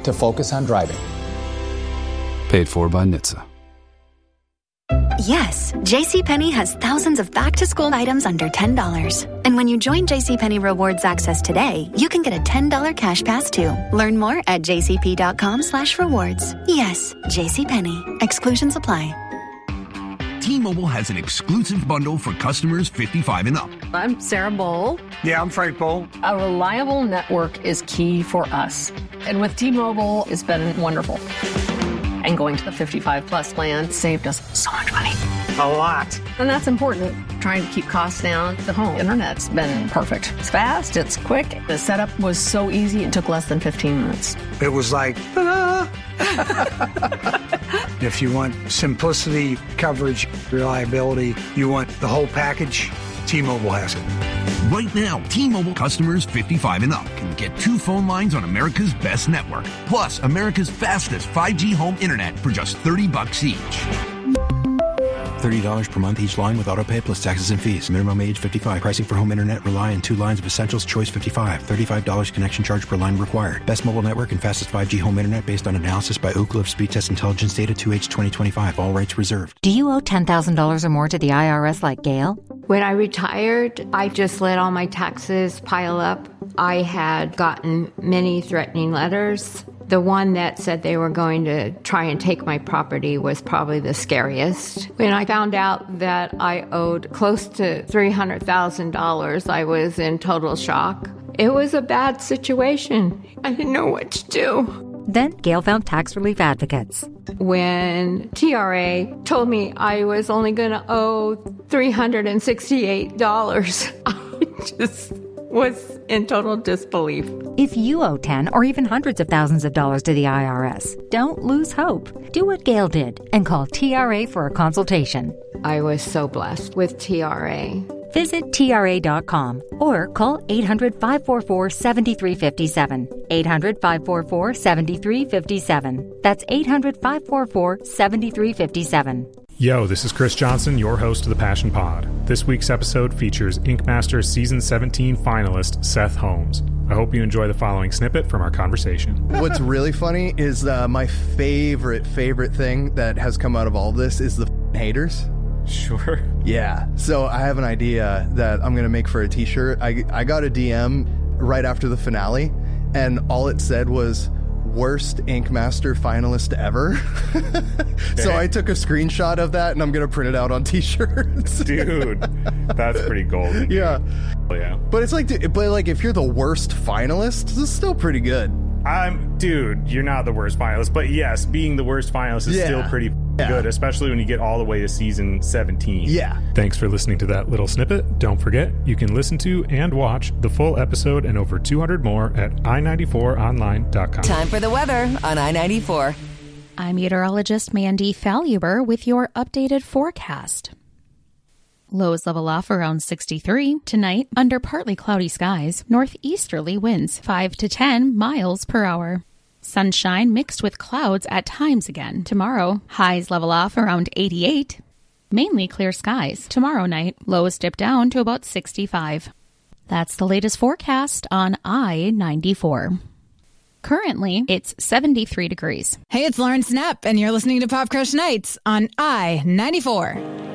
to focus on driving. Paid for by NHTSA. Yes, JCPenney has thousands of back-to-school items under $10. And when you join JCPenney Rewards Access today, you can get a $10 cash pass too. Learn more at jcp.com/rewards. Yes, JCPenney. Exclusions apply. T-Mobile has an exclusive bundle for customers 55 and up. I'm Sarah Bowl. Yeah, I'm Frank Bowl. A reliable network is key for us. And with T-Mobile, it's been wonderful. And going to the 55-plus plan saved us so much money. A lot. And that's important. Trying to keep costs down. The home internet's been perfect. It's fast. It's quick. The setup was so easy. It took less than 15 minutes. It was like, ta-da! If you want simplicity, coverage, reliability, you want the whole package, T-Mobile has it. Right now, T-Mobile customers 55 and up can get 2 phone lines on America's best network, plus America's fastest 5G home internet for just $30 each. $30 per month each line with autopay plus taxes and fees. Minimum age 55. Pricing for home internet rely on 2 lines of Essentials Choice 55. $35 connection charge per line required. Best mobile network and fastest 5G home internet based on analysis by Ookla of Speed Test Intelligence data 2H 2025. All rights reserved. Do you owe $10,000 or more to the IRS like Gail? When I retired, I just let all my taxes pile up. I had gotten many threatening letters. The one that said they were going to try and take my property was probably the scariest. When I found out that I owed close to $300,000, I was in total shock. It was a bad situation. I didn't know what to do. Then Gail found Tax Relief Advocates. When TRA told me I was only going to owe $368, I just was in total disbelief. If you owe 10 or even hundreds of thousands of dollars to the IRS, don't lose hope. Do what Gail did and call TRA for a consultation. I was so blessed with TRA. Visit TRA.com or call 800-544-7357. 800-544-7357. That's 800-544-7357. Yo, this is Chris Johnson, your host of the Passion Pod. This week's episode features Ink Master Season 17 finalist Seth Holmes. I hope you enjoy the following snippet from our conversation. What's really funny is my favorite thing that has come out of all this is the haters. Sure. Yeah. So I have an idea that I'm going to make for a t-shirt. I got a DM right after the finale, and all it said was, worst Ink Master finalist ever. So I took a screenshot of that and I'm going to print it out on t-shirts. Dude, that's pretty golden. Yeah. Yeah. But it's like, if you're the worst finalist, this is still pretty good. Dude, you're not the worst finalist, but yes, being the worst finalist is still pretty good, especially when you get all the way to season 17. Yeah. Thanks for listening to that little snippet. Don't forget, you can listen to and watch the full episode and over 200 more at i94online.com. Time for the weather on I-94. I'm meteorologist Mandy Faluber with your updated forecast. Lows level off around 63. Tonight, under partly cloudy skies, northeasterly winds 5 to 10 miles per hour. Sunshine mixed with clouds at times again. Tomorrow, highs level off around 88. Mainly clear skies. Tomorrow night, lows dip down to about 65. That's the latest forecast on I-94. Currently, it's 73 degrees. Hey, it's Lauren Snapp, and you're listening to Pop Crush Nights on I-94.